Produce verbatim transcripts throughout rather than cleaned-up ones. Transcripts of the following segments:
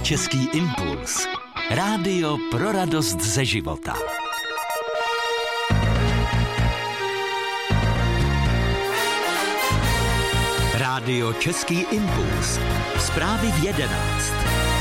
Český impuls. Rádio pro radost ze života. Rádio Český impuls. Zprávy v jedenáct.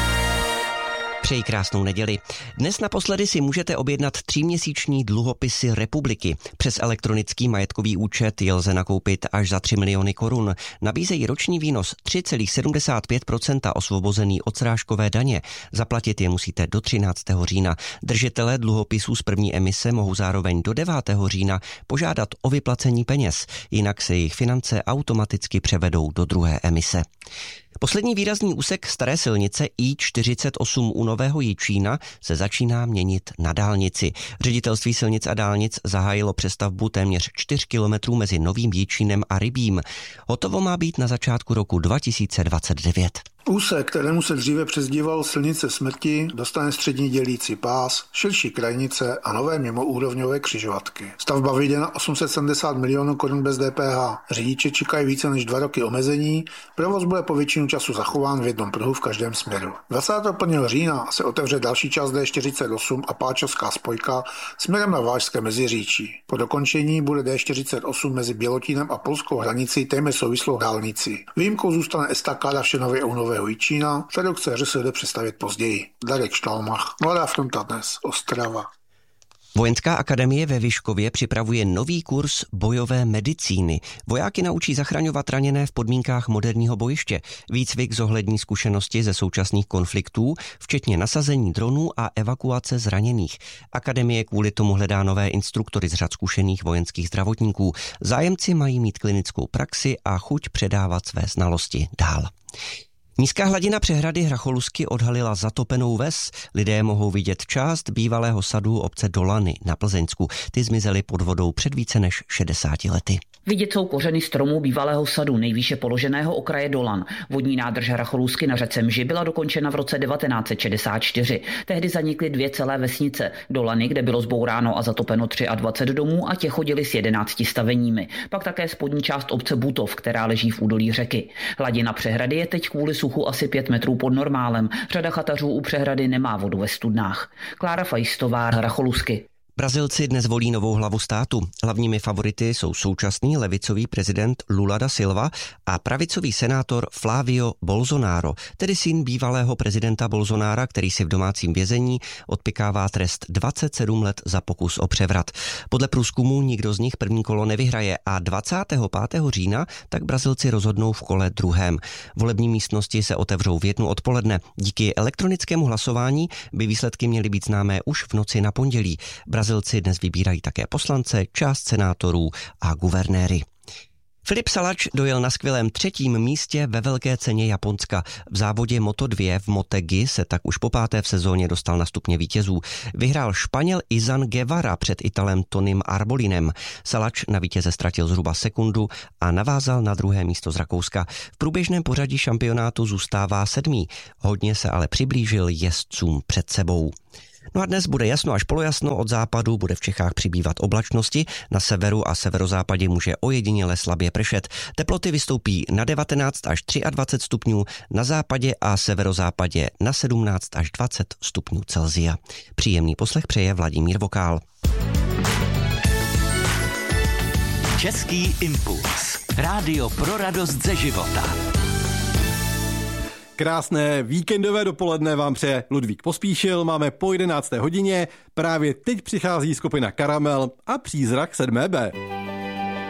Přeji krásnou neděli. Dnes naposledy si můžete objednat tříměsíční dluhopisy Republiky. Přes elektronický majetkový účet je lze nakoupit až za tři miliony korun. Nabízejí roční výnos tři celá sedmdesát pět procenta osvobozený od srážkové daně. Zaplatit je musíte do třináctého října. Držitelé dluhopisů z první emise mohou zároveň do devátého října požádat o vyplacení peněz. Jinak se jejich finance automaticky převedou do druhé emise. Poslední výrazný úsek staré silnice I čtyřicet osm u Nového Jičína se začíná měnit na dálnici. Ředitelství silnic a dálnic zahájilo přestavbu téměř čtyři kilometrů mezi Novým Jičínem a Rybím. Hotovo má být na začátku roku dva tisíce dvacet devět. Úsek, kterému se dříve přezdíval silnice smrti, dostane střední dělící pás, širší krajnice a nové mimoúrovňové křižovatky. Stavba vyjde na osm set sedmdesát milionů korun bez D P H. Řidiče čekají více než dva roky omezení, provoz bude po většinu času zachován v jednom pruhu v každém směru. dvacátého prvního října se otevře další část D čtyřicet osm a páčovská spojka směrem na Vážské Meziříčí. Po dokončení bude D čtyřicet osm mezi Bělotínem a polskou hranicí téměř souvislou dálnici. Výjimkou zůstane estakáda v Šenově u Nového Jičína, kterou chce R S D přestavět později. Darek Štalmach, Mladá fronta dnes, Ostrava. Vojenská akademie ve Vyškově připravuje nový kurz bojové medicíny. Vojáky naučí zachraňovat raněné v podmínkách moderního bojiště. Výcvik zohlední zkušenosti ze současných konfliktů, včetně nasazení dronů a evakuace zraněných. Akademie kvůli tomu hledá nové instruktory z řad zkušených vojenských zdravotníků. Zájemci mají mít klinickou praxi a chuť předávat své znalosti dál. Nízká hladina přehrady Hracholusky odhalila zatopenou ves. Lidé mohou vidět část bývalého sadu obce Dolany na Plzeňsku. Ty zmizely pod vodou před více než šedesáti lety. Vidět jsou kořeny stromů bývalého sadu nejvýše položeného okraje Dolan. Vodní nádrž Hracholusky na řece Mži byla dokončena v roce devatenáct set šedesát čtyři. Tehdy zanikly dvě celé vesnice. Dolany, kde bylo zbouráno a zatopeno dvacet tři domů a tě chodili s jedenácti staveními. Pak také spodní část obce Butov, která leží v údolí řeky. Hladina přehrady je teď kvůli suchu asi pět metrů pod normálem. Řada chatařů u přehrady nemá vodu ve studnách. Klára Fajstová, Hracholusky. Brazilci dnes volí novou hlavu státu. Hlavními favority jsou současný levicový prezident Lula da Silva a pravicový senátor Flávio Bolsonaro, tedy syn bývalého prezidenta Bolsonara, který si v domácím vězení odpykává trest dvacet sedm let za pokus o převrat. Podle průzkumu nikdo z nich první kolo nevyhraje a dvacátého pátého října tak Brazilci rozhodnou v kole druhém. Volební místnosti se otevřou v jednu odpoledne. Díky elektronickému hlasování by výsledky měly být známé už v noci na pondělí. Brazilci dnes vybírají také poslance, část senátorů a guvernéry. Filip Salač dojel na skvělém třetím místě ve velké ceně Japonska. V závodě Moto dva v Motegi se tak už po páté v sezóně dostal na stupně vítězů. Vyhrál Španěl Izan Guevara před Italem Tonym Arbolinem. Salač na vítěze ztratil zhruba sekundu a navázal na druhé místo z Rakouska. V průběžném pořadí šampionátu zůstává sedmý. Hodně se ale přiblížil jezdcům před sebou. No a dnes bude jasno až polojasno, od západu bude v Čechách přibývat oblačnosti, na severu a severozápadě může ojediněle slabě pršet. Teploty vystoupí na devatenáct až dvacet tři stupňů, na západě a severozápadě na sedmnáct až dvacet stupňů Celsia. Příjemný poslech přeje Vladimír Vokál. Český impuls. Rádio pro radost ze života. Krásné víkendové dopoledne vám přeje Ludvík Pospíšil, máme po jedenácté hodině, právě teď přichází skupina Karamel a Přízrak sedmé bé.